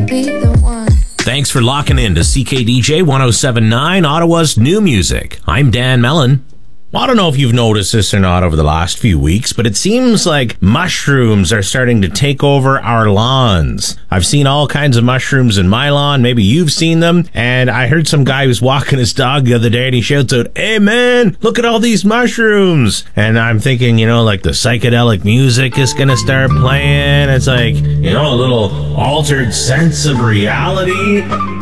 be the one. Thanks for locking in to CKDJ 107.9, Ottawa's new music. I'm Dan Mellon. I don't know if you've noticed this or not over the last few weeks, but it seems like mushrooms are starting to take over our lawns. I've seen all kinds of mushrooms in my lawn. Maybe you've seen them. And I heard some guy who's walking his dog the other day and he shouts out, "Hey man, look at all these mushrooms." And I'm thinking, like the psychedelic music is going to start playing. It's like, a little altered sense of reality.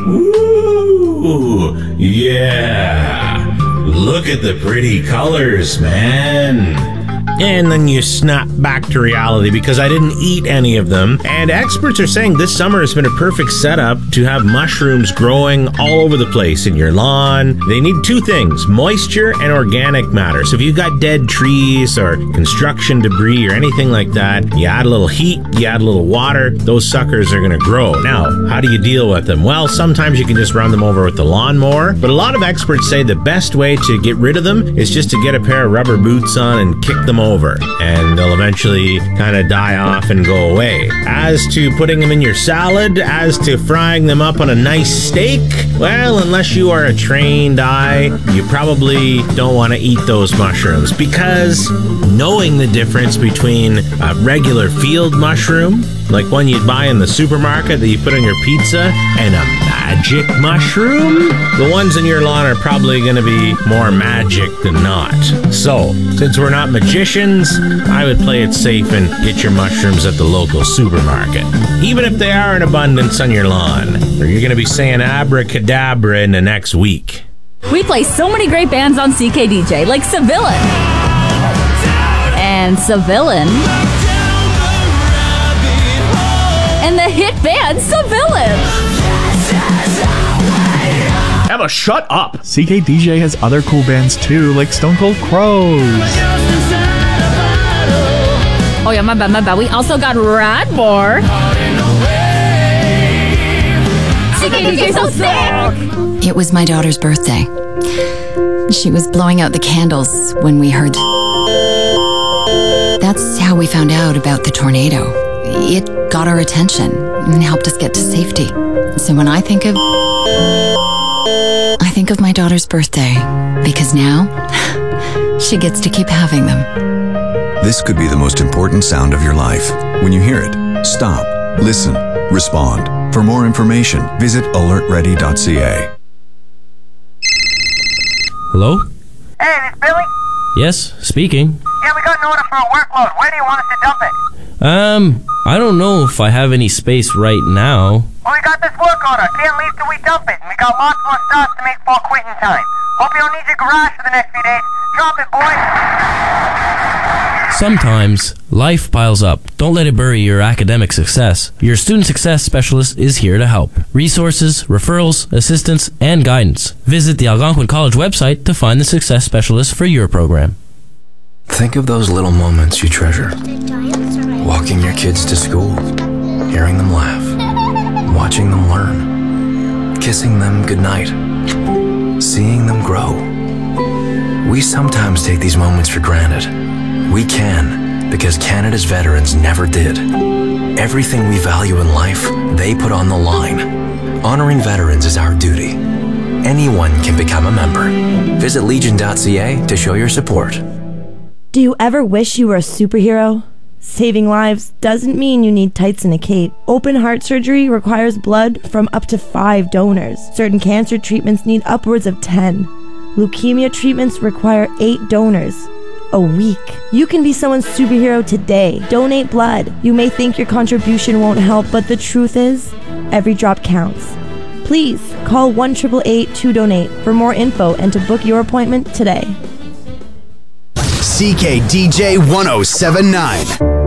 Ooh, yeah. Look at the pretty colors, man. And then you snap back to reality because I didn't eat any of them. And experts are saying this summer has been a perfect setup to have mushrooms growing all over the place in your lawn. They need two things, moisture and organic matter. So if you've got dead trees or construction debris or anything like that, you add a little heat, you add a little water, those suckers are going to grow. Now, how do you deal with them? Well, sometimes you can just run them over with the lawnmower, but a lot of experts say the best way to get rid of them is just to get a pair of rubber boots on and kick them over, and they'll eventually kind of die off and go away. As to putting them in your salad, as to frying them up on a nice steak, well, unless you are a trained eye, you probably don't want to eat those mushrooms, because knowing the difference between a regular field mushroom, like one you'd buy in the supermarket that you put on your pizza, and a magic mushroom, the ones in your lawn are probably going to be more magic than not. So, since we're not magicians, I would play it safe and get your mushrooms at the local supermarket, even if they are in abundance on your lawn, or you're going to be saying abracadabra in the next week. We play so many great bands on CKDJ, like Civilian. And Civilian. And the hit band Civilian. Emma, shut up! CKDJ has other cool bands too, like Stone Cold Crows. Oh yeah, my bad. We also got Radmore. CKDJ so sick! It was my daughter's birthday. She was blowing out the candles when we heard. That's how we found out about the tornado. It got our attention and helped us get to safety. So when I think of my daughter's birthday, because now she gets to keep having them. This could be the most important sound of your life. When you hear it, stop, listen, respond. For more information, visit alertready.ca. Hello? Hey, this Billy? Yes, speaking. Yeah, we got an order for a workload. Where do you want us to dump it? I don't know if I have any space right now. Well, we got this work order. Can't leave till we dump it. And we got lots more stuff to make for quitting time. Hope you don't need your garage for the next few days. Drop it, boy. Sometimes life piles up. Don't let it bury your academic success. Your student success specialist is here to help. Resources, referrals, assistance, and guidance. Visit the Algonquin College website to find the success specialist for your program. Think of those little moments you treasure. Walking your kids to school, hearing them laugh, watching them learn, kissing them goodnight, seeing them grow. We sometimes take these moments for granted. We can, because Canada's veterans never did. Everything we value in life, they put on the line. Honoring veterans is our duty. Anyone can become a member. Visit legion.ca to show your support. Do you ever wish you were a superhero? Saving lives doesn't mean you need tights and a cape. Open heart surgery requires blood from up to 5 donors. Certain cancer treatments need upwards of 10. Leukemia treatments require 8 donors a week. You can be someone's superhero today. Donate blood. You may think your contribution won't help, but the truth is, every drop counts. Please call 1-888-2-DONATE for more info and to book your appointment today. CKDJ 107.9.